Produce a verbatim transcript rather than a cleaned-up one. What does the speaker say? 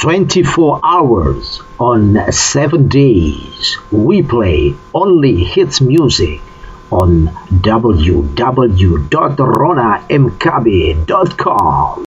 twenty-four hours on seven days. We play only hits music on w w w dot rona m k b dot com.